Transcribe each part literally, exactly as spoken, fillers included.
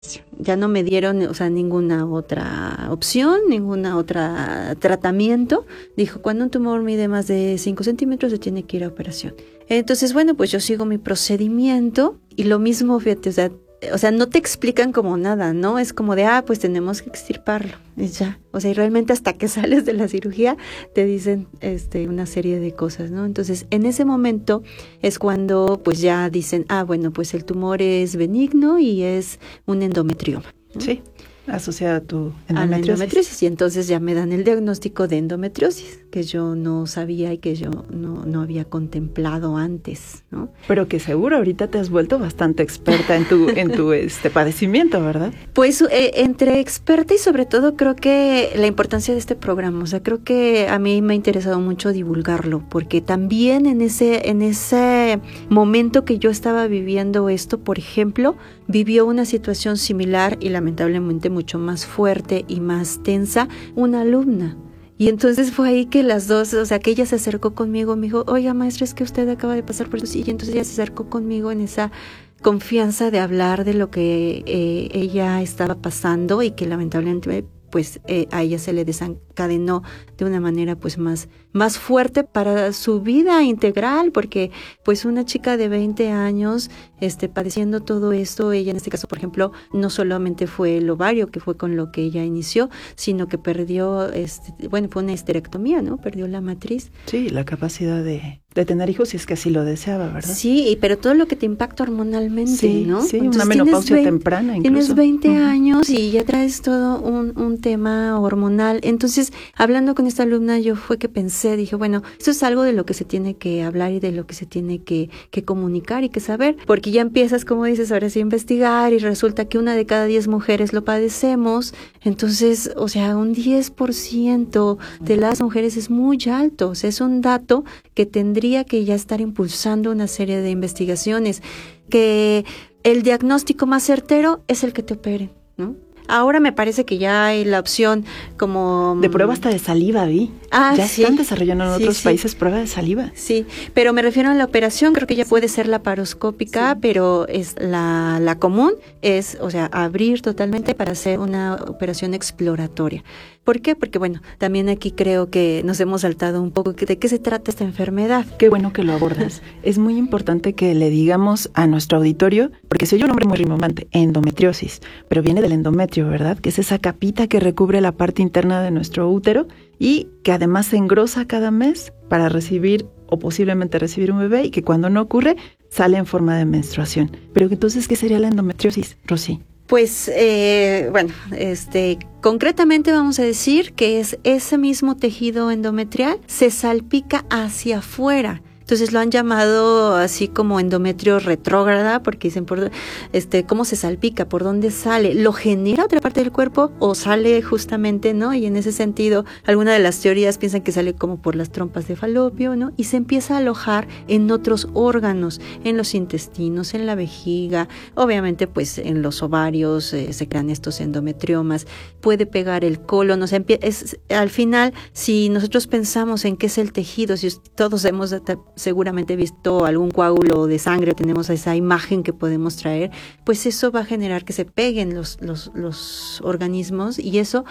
Ya no me dieron, o sea, ninguna otra opción, ninguna otra tratamiento. Dijo, cuando un tumor mide más de cinco centímetros se tiene que ir a operación. Entonces, bueno, pues yo sigo mi procedimiento y lo mismo, fíjate, o sea, o sea, no te explican como nada, ¿no? Es como de, ah, pues tenemos que extirparlo, y ya. O sea, y realmente hasta que sales de la cirugía te dicen este, una serie de cosas, ¿no? Entonces, en ese momento es cuando pues ya dicen, ah, bueno, pues el tumor es benigno y es un endometrioma, ¿no? Sí, asociado a tu endometriosis. A la endometriosis, y entonces ya me dan el diagnóstico de endometriosis, que yo no sabía y que yo no, no había contemplado antes, ¿no? Pero que seguro ahorita te has vuelto bastante experta en tu, en tu este padecimiento, ¿verdad? Pues eh, entre experta y sobre todo creo que la importancia de este programa, o sea, creo que a mí me ha interesado mucho divulgarlo, porque también en ese, en ese momento que yo estaba viviendo esto, por ejemplo, vivió una situación similar y lamentablemente mucho más fuerte y más tensa, una alumna. Y entonces fue ahí que las dos, o sea, que ella se acercó conmigo, me dijo, oiga, maestra, es que usted acaba de pasar por eso. Y entonces ella se acercó conmigo en esa confianza de hablar de lo que eh, ella estaba pasando y que lamentablemente pues eh, a ella se le desencadenó de una manera pues más, más fuerte para su vida integral, porque pues una chica de veinte años este, padeciendo todo esto, ella en este caso, por ejemplo, no solamente fue el ovario, que fue con lo que ella inició, sino que perdió, este, bueno, fue una histerectomía, ¿no? Perdió la matriz. Sí, la capacidad de, de tener hijos si es que así lo deseaba, ¿verdad? Sí, pero todo lo que te impacta hormonalmente, sí, ¿no? Sí, entonces, una menopausia veinte, temprana incluso. Tienes veinte uh-huh. años y ya traes todo un, un tema hormonal. Entonces, hablando con esta alumna, yo fue que pensé, dije, bueno, esto es algo de lo que se tiene que hablar y de lo que se tiene que, que comunicar y que saber, porque ya empiezas, como dices, ahora sí a investigar y resulta que una de cada diez mujeres lo padecemos. Entonces, o sea, un diez por ciento de las mujeres es muy alto. O sea, es un dato que tendría que ya estar impulsando una serie de investigaciones, que el diagnóstico más certero es el que te operen, ¿no? Ahora me parece que ya hay la opción como... De prueba hasta de saliva, vi. Ah, ya sí. están desarrollando en sí, otros sí. países prueba de saliva. Sí, pero me refiero a la operación, creo que ya puede ser laparoscópica, sí. pero es la, la común es, o sea, abrir totalmente para hacer una operación exploratoria. ¿Por qué? Porque, bueno, también aquí creo que nos hemos saltado un poco de qué se trata esta enfermedad. Qué bueno que lo abordas. Es muy importante que le digamos a nuestro auditorio, porque soy un nombre muy rimbombante, endometriosis, pero viene del endometrio, ¿verdad? Que es esa capita que recubre la parte interna de nuestro útero y que además se engrosa cada mes para recibir o posiblemente recibir un bebé y que cuando no ocurre sale en forma de menstruación. Pero entonces, ¿qué sería la endometriosis, Rosy? Pues, eh, bueno, este, concretamente vamos a decir que es ese mismo tejido endometrial se salpica hacia afuera. Entonces lo han llamado así como endometrio retrógrada, porque dicen por este cómo se salpica, por dónde sale, lo genera otra parte del cuerpo o sale justamente, ¿no? Y en ese sentido, alguna de las teorías piensan que sale como por las trompas de falopio, ¿no? Y se empieza a alojar en otros órganos, en los intestinos, en la vejiga, obviamente pues en los ovarios eh, se crean estos endometriomas, puede pegar el colon, o sea, es, al final, si nosotros pensamos en qué es el tejido, si todos hemos seguramente visto algún coágulo de sangre, tenemos esa imagen que podemos traer, pues eso va a generar que se peguen los, los, los organismos y eso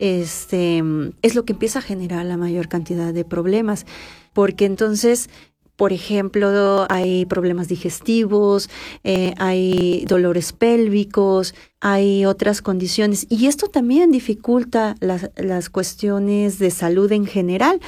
este, es lo que empieza a generar la mayor cantidad de problemas, porque entonces, por ejemplo, hay problemas digestivos, eh, hay dolores pélvicos, hay otras condiciones y esto también dificulta las, las cuestiones de salud en general.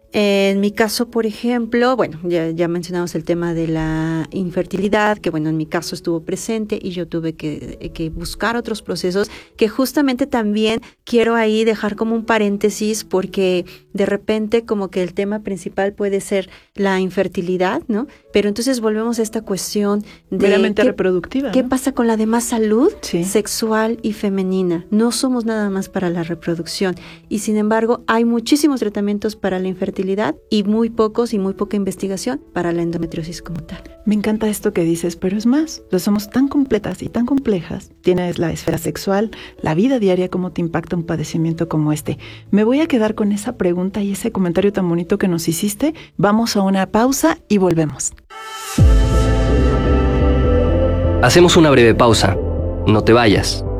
En mi caso, por ejemplo, bueno, ya, ya mencionamos el tema de la infertilidad, que bueno, en mi caso estuvo presente y yo tuve que, que buscar otros procesos que justamente también quiero ahí dejar como un paréntesis porque de repente como que el tema principal puede ser la infertilidad, ¿no? Pero entonces volvemos a esta cuestión de meramente qué, reproductiva, ¿qué ¿no? pasa con la demás salud sí. sexual y femenina? No somos nada más para la reproducción y sin embargo hay muchísimos tratamientos para la infertilidad y muy pocos y muy poca investigación para la endometriosis como tal. Me encanta esto que dices, pero es más, somos tan completas y tan complejas. Tienes la esfera sexual, la vida diaria, cómo te impacta un padecimiento como este. Me voy a quedar con esa pregunta y ese comentario tan bonito que nos hiciste. Vamos a una pausa y volvemos. Hacemos una breve pausa. No te vayas.